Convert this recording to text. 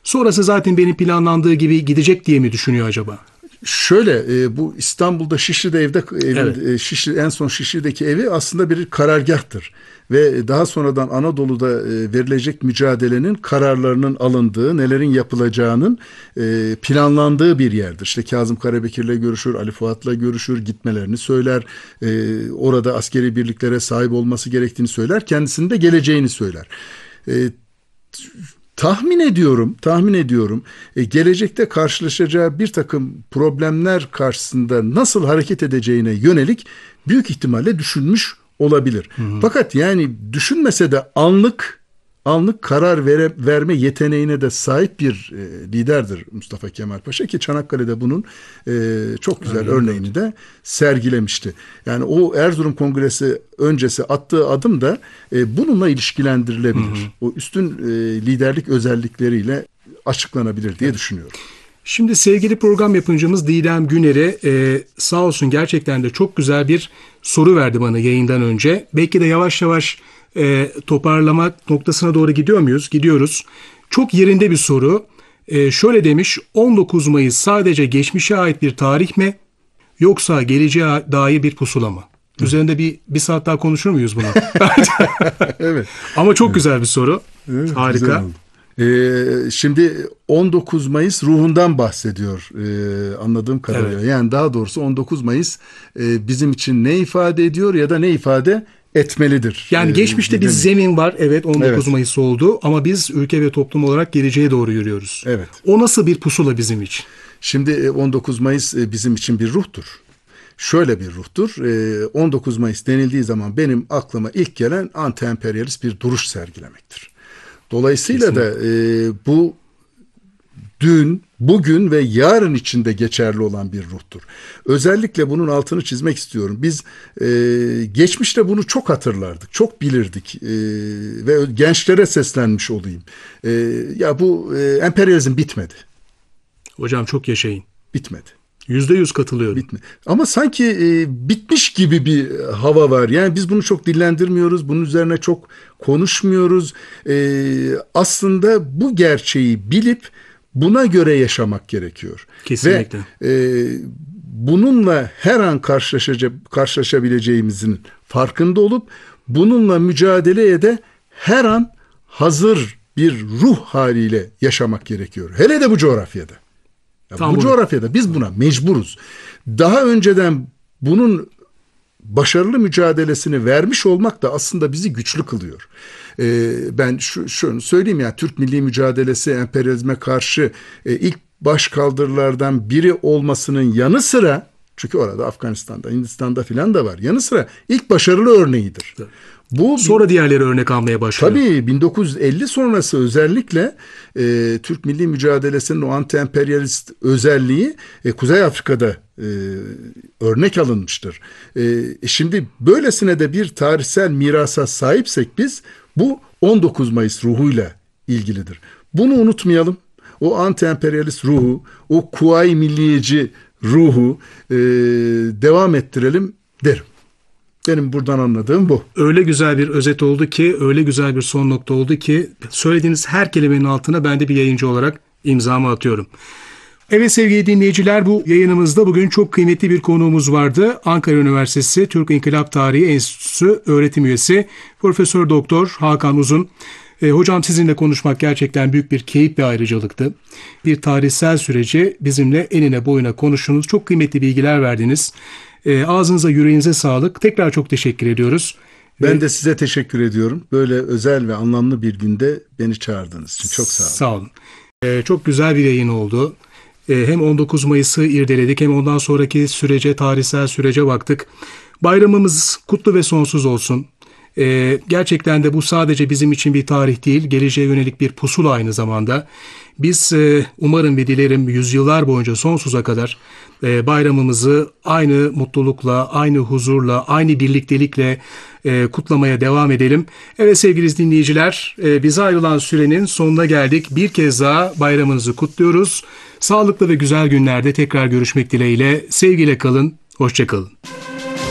Sonrası zaten benim planlandığı gibi gidecek diye mi düşünüyor acaba? Şöyle, bu İstanbul'da Şişli'de Evet. en son Şişli'deki evi aslında bir karargahtır. Ve daha sonradan Anadolu'da verilecek mücadelenin kararlarının alındığı, nelerin yapılacağının planlandığı bir yerdir. İşte Kazım Karabekir'le görüşür, Ali Fuat'la görüşür, gitmelerini söyler. Orada askeri birliklere sahip olması gerektiğini söyler. Kendisinin de geleceğini söyler. Tahmin ediyorum gelecekte karşılaşacağı bir takım problemler karşısında nasıl hareket edeceğine yönelik büyük ihtimalle düşünmüş olabilir. Hı hı. Fakat yani düşünmese de anlık karar verme yeteneğine de sahip bir liderdir Mustafa Kemal Paşa, ki Çanakkale'de bunun çok güzel örneğini de sergilemişti. Yani o Erzurum Kongresi öncesi attığı adım da bununla ilişkilendirilebilir. Hı hı. O üstün liderlik özellikleriyle açıklanabilir diye düşünüyorum. Şimdi sevgili program yapımcımız Didem Güner'e sağ olsun gerçekten de çok güzel bir soru verdi bana yayından önce. Belki de yavaş yavaş toparlamak noktasına doğru gidiyor muyuz? Gidiyoruz. Çok yerinde bir soru. Şöyle demiş: 19 Mayıs sadece geçmişe ait bir tarih mi, yoksa geleceğe dair bir pusula mı? Üzerinde bir saat daha konuşur muyuz bunu? Evet. Ama çok güzel bir soru. Evet, harika. Şimdi 19 Mayıs ruhundan bahsediyor anladığım kadarıyla. Evet. Yani daha doğrusu 19 Mayıs bizim için ne ifade ediyor ya da ne ifade etmelidir? Yani geçmişte bir zemin var. Evet, 19 Evet. Mayıs oldu ama biz ülke ve toplum olarak geleceğe doğru yürüyoruz. Evet. O nasıl bir pusula bizim için? Şimdi 19 Mayıs bizim için bir ruhtur. Şöyle bir ruhtur. 19 Mayıs denildiği zaman benim aklıma ilk gelen anti-emperyalist bir duruş sergilemektir. Dolayısıyla da bu dün, bugün ve yarın içinde geçerli olan bir ruhtur. Özellikle bunun altını çizmek istiyorum. Biz geçmişte bunu çok hatırlardık, çok bilirdik ve gençlere seslenmiş olayım. Ya bu emperyalizm bitmedi. Hocam çok yaşayın. Bitmedi. %100 katılıyorum. Ama sanki bitmiş gibi bir hava var. Yani biz bunu çok dillendirmiyoruz. Bunun üzerine çok konuşmuyoruz. Aslında bu gerçeği bilip buna göre yaşamak gerekiyor. Kesinlikle. Ve bununla her an karşılaşabileceğimizin farkında olup bununla mücadeleye de her an hazır bir ruh haliyle yaşamak gerekiyor. Hele de bu coğrafyada. Bu coğrafyada biz buna mecburuz. Daha önceden bunun başarılı mücadelesini vermiş olmak da aslında bizi güçlü kılıyor. Ben şunu söyleyeyim ya, Türk milli mücadelesi emperyalizme karşı ilk başkaldırılardan biri olmasının yanı sıra, çünkü orada Afganistan'da, Hindistan'da filan da var, yanı sıra ilk başarılı örneğidir. Bu sonra diğerleri örnek almaya başlıyor. Tabii 1950 sonrası özellikle Türk milli mücadelesinin o anti-emperyalist özelliği Kuzey Afrika'da örnek alınmıştır. Şimdi böylesine de bir tarihsel mirasa sahipsek biz, bu 19 Mayıs ruhuyla ilgilidir. Bunu unutmayalım. O anti-emperyalist ruhu, o kuvayi milliyeci ruhu devam ettirelim derim. Benim buradan anladığım bu. Öyle güzel bir özet oldu ki, öyle güzel bir son nokta oldu ki, söylediğiniz her kelimenin altına ben de bir yayıncı olarak imzamı atıyorum. Evet sevgili dinleyiciler, bu yayınımızda bugün çok kıymetli bir konuğumuz vardı. Ankara Üniversitesi Türk İnkılap Tarihi Enstitüsü öğretim üyesi Profesör Doktor Hakan Uzun. Hocam, sizinle konuşmak gerçekten büyük bir keyif ve ayrıcalıktı. Bir tarihsel süreci bizimle enine boyuna konuştunuz. Çok kıymetli bilgiler verdiniz. Ağzınıza, yüreğinize sağlık. Tekrar çok teşekkür ediyoruz. Ben de size teşekkür ediyorum. Böyle özel ve anlamlı bir günde beni çağırdığınız için çok sağ olun. Sağ olun. Çok güzel bir yayın oldu. Hem 19 Mayıs'ı irdeledik, hem ondan sonraki sürece, tarihsel sürece baktık. Bayramımız kutlu ve sonsuz olsun. Gerçekten de bu sadece bizim için bir tarih değil, geleceğe yönelik bir pusula aynı zamanda. Biz umarım ve dilerim yüzyıllar boyunca sonsuza kadar bayramımızı aynı mutlulukla, aynı huzurla, aynı birliktelikle kutlamaya devam edelim. Evet sevgili dinleyiciler, bize ayrılan sürenin sonuna geldik. Bir kez daha bayramınızı kutluyoruz. Sağlıklı ve güzel günlerde tekrar görüşmek dileğiyle. Sevgiyle kalın, hoşça kalın.